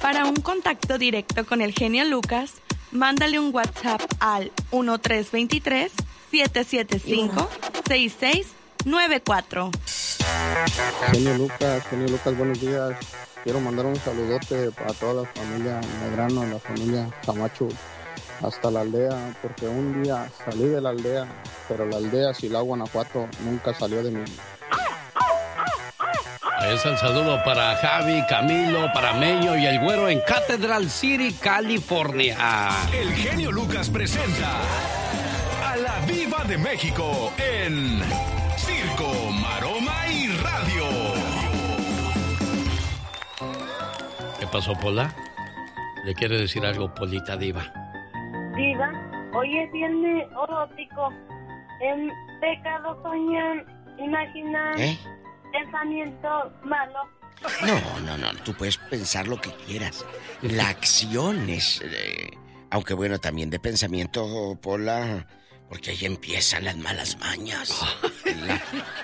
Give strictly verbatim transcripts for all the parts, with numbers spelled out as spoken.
Para un contacto directo con el genio Lucas, mándale un WhatsApp al uno tres dos tres, siete siete cinco, seis seis nueve cuatro. Genio Lucas, genio Lucas, buenos días. Quiero mandar un saludote a toda la familia Medrano, la familia Camacho, hasta la aldea, porque un día salí de la aldea, pero la aldea Silao, Guanajuato, nunca salió de mí. Es el saludo para Javi, Camilo, para Meño y el güero en Cathedral City, California. El genio Lucas presenta a la Viva de México en Circo, Maroma y Radio. ¿Qué pasó, Pola? ¿Le quiere decir algo, Polita Diva? Diva, hoy es viernes erótico. En pecado soñan, imaginan, ¿Eh? pensamiento malo. No, no, no, tú puedes pensar lo que quieras. La acción es... Eh, aunque bueno, también de pensamiento, Pola, porque ahí empiezan las malas mañas. La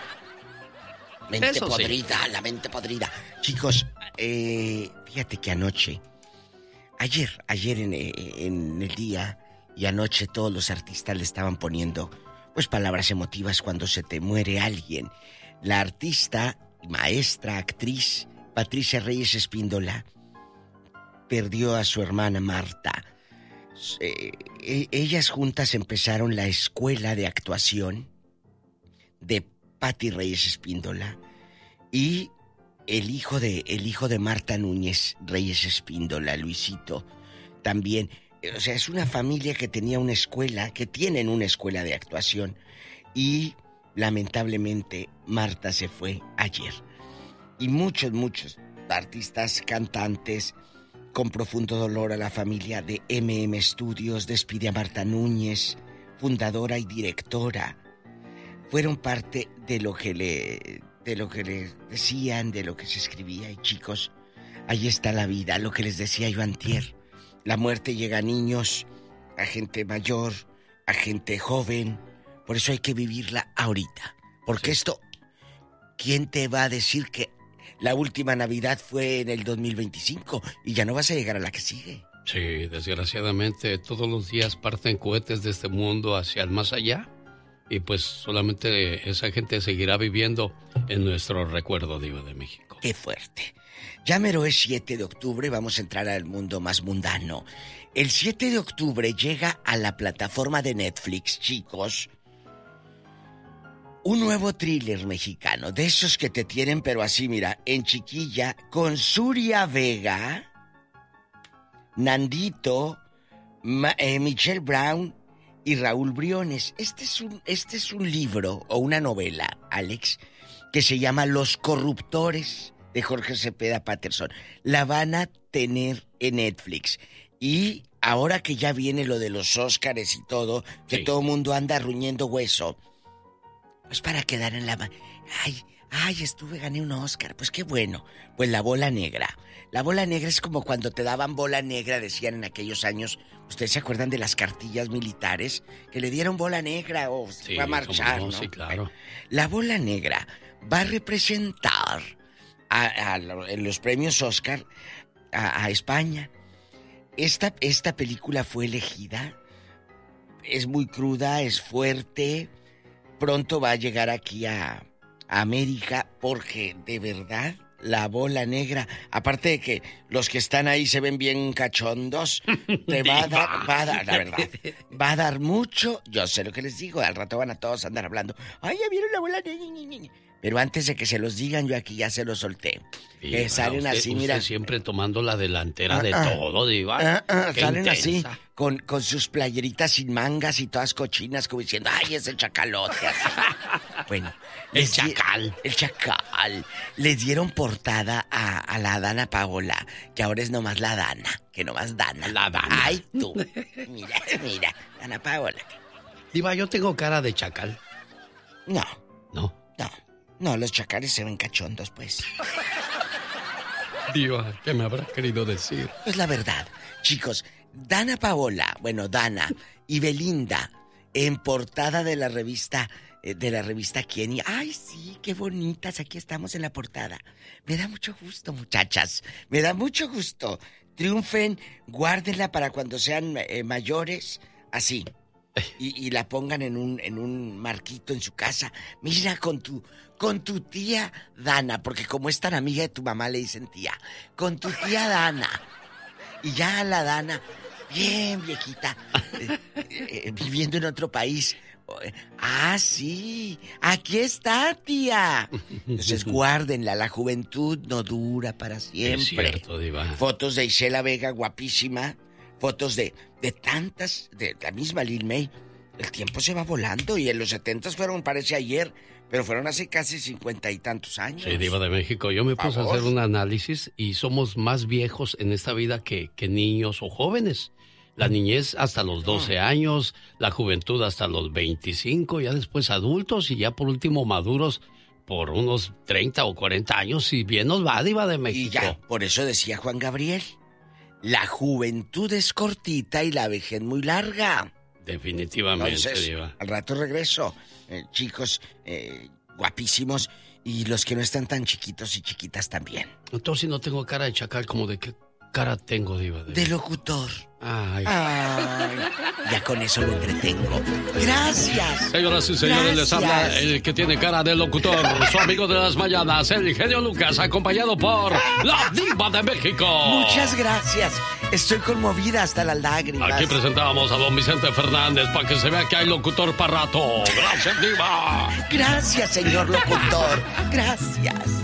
mente Eso podrida, sí. la mente podrida. Chicos, eh, fíjate que anoche, ayer, ayer en, en el día y anoche todos los artistas le estaban poniendo, pues, palabras emotivas cuando se te muere alguien. La artista, maestra, actriz, Patricia Reyes Espíndola, perdió a su hermana Marta. Eh, eh, ellas juntas empezaron la escuela de actuación de Pati Reyes Espíndola y el hijo de, el hijo de Marta Núñez Reyes Espíndola, Luisito, también. O sea, es una familia que tenía una escuela, que tienen una escuela de actuación y lamentablemente Marta se fue ayer. Y muchos, muchos artistas, cantantes, con profundo dolor a la familia de eme eme Studios, despide a Marta Núñez, fundadora y directora. Fueron parte de lo que le, de lo que le decían, de lo que se escribía. Y chicos, ahí está la vida, lo que les decía yo antier. La muerte llega a niños, a gente mayor, a gente joven. Por eso hay que vivirla ahorita. Porque sí. Esto, ¿quién te va a decir que la última Navidad fue en el dos mil veinticinco y ya no vas a llegar a la que sigue? Sí, desgraciadamente todos los días parten cohetes de este mundo hacia el más allá. Y pues solamente esa gente seguirá viviendo en nuestro recuerdo, Diva de México. ¡Qué fuerte! Ya mero es siete de octubre, vamos a entrar al mundo más mundano. El siete de octubre llega a la plataforma de Netflix, chicos, un nuevo thriller mexicano, de esos que te tienen, pero así, mira, en chiquilla, con Zuria Vega, Nandito, Ma- eh, Michelle Brown y Raúl Briones. Este es un, este es un libro o una novela, Alex, que se llama Los Corruptores, de Jorge Cepeda Patterson. La van a tener en Netflix. Y ahora que ya viene lo de los Óscares y todo, que sí. Todo el mundo anda ruñendo hueso, pues para quedar en la... Ay, ay, estuve, gané un Óscar. Pues qué bueno. Pues la bola negra. La bola negra es como cuando te daban bola negra, decían en aquellos años. ¿Ustedes se acuerdan de las cartillas militares? Que le dieron bola negra o sí, va a marchar, no, ¿no? Sí, claro. La bola negra va a representar a, a, en los premios Óscar a, a España. Esta, esta película fue elegida. Es muy cruda, es fuerte. Pronto va a llegar aquí a, a América porque de verdad la bola negra, aparte de que los que están ahí se ven bien cachondos, te va a dar, va a dar, la verdad, va a dar mucho. Yo sé lo que les digo, al rato van a todos andar hablando. Ay, ya vieron la bola negra. Pero antes de que se los digan, yo aquí ya se los solté. Sí, que salen usted, así, usted mira. siempre tomando la delantera uh, de uh, todo, Diva. Uh, uh, salen intensa. así, con, con sus playeritas sin mangas y todas cochinas, como diciendo, ay, es el chacalote. Así. Bueno. El chacal. Di- el chacal. Les dieron portada a, a la Dana Paola, que ahora es nomás la Dana, que nomás Dana. La Dana. Ay, tú. Mira, mira, Dana Paola. Diva, yo tengo cara de chacal. No. No. No. No, los chacales se ven cachondos, pues. Diva, ¿qué me habrá querido decir? Pues la verdad, chicos, Dana Paola, bueno, Dana y Belinda, en portada de la revista, eh, de la revista Quién. Ay, sí, qué bonitas, aquí estamos en la portada. Me da mucho gusto, muchachas, me da mucho gusto. triunfen, guárdenla para cuando sean eh, mayores, así. Y, y la pongan en un, en un marquito en su casa. Mira, con tu, con tu tía Dana, porque como es tan amiga de tu mamá le dicen tía, con tu tía Dana. Y ya la Dana, bien viejita, eh, eh, viviendo en otro país. Ah, sí, aquí está, tía. Entonces guárdenla, la juventud no dura para siempre. Es cierto, Diva. Fotos de Isela Vega, guapísima. Fotos de, de tantas, de la misma Lil May. El tiempo se va volando y en los setentas fueron, parece ayer, pero fueron hace casi cincuenta y tantos años. Sí, Diva de México. Yo me puse a hacer un análisis y somos más viejos en esta vida que, que niños o jóvenes. La niñez hasta los doce años, la juventud hasta los veinticinco, ya después adultos y ya por último maduros por unos treinta o cuarenta años, y bien nos va, Diva de México. Y ya, por eso decía Juan Gabriel, la juventud es cortita y la vejez muy larga. Definitivamente, Entonces, Diva. Al rato regreso. Eh, chicos eh, guapísimos y los que no están tan chiquitos y chiquitas también. Entonces, si no tengo cara de chacal, ¿como de qué cara tengo, Diva? De, de locutor. Ay. Ay. Ya con eso lo entretengo. Gracias. Señoras y señores, les habla el que tiene cara de locutor, su amigo de las mañanas, el genio Lucas, acompañado por la Diva de México. Muchas gracias. Estoy conmovida hasta las lágrimas. Aquí presentamos a don Vicente Fernández para que se vea que hay locutor para rato. Gracias, Diva. Gracias, señor locutor. Gracias.